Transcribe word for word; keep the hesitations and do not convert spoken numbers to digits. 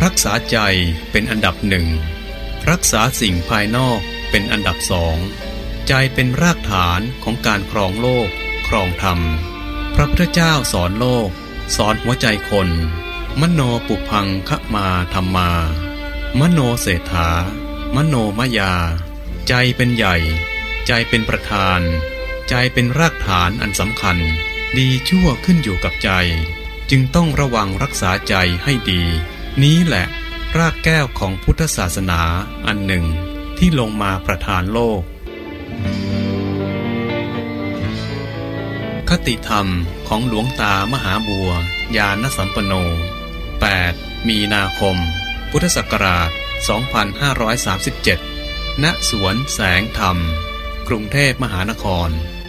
รักษาใจเป็นอันดับหนึ่งรักษาสิ่งภายนอกเป็นอันดับสองใจเป็นรากฐานของการครองโลกครองธรรมพระพุทธเจ้าสอนโลกสอนหัวใจคนมโนปุพังคะมาธัมมามโนเศรษฐามโนมยาใจเป็นใหญ่ใจเป็นประธานใจเป็นรากฐานอันสำคัญดีชั่วขึ้นอยู่กับใจจึงต้องระวังรักษาใจให้ดีนี้แหละรากแก้วของพุทธศาสนาอันหนึ่งที่ลงมาประทานโลกคติธรรมของหลวงตามหาบัวญาณสัมปันโนแปดมีนาคมพุทธศักราชสองพันห้าร้อยสามสิบเจ็ดณสวนแสงธรรมกรุงเทพมหานคร